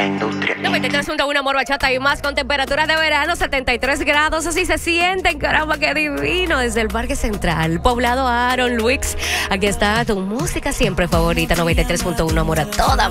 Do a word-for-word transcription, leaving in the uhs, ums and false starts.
industria. noventa y tres punto uno Amor, Bachata y más con temperaturas de verano, setenta y tres grados, así se sienten, caramba, qué divino, desde el Parque Central, Poblado Aaron, Luix, aquí está tu música siempre favorita, noventa y tres punto uno Amor a toda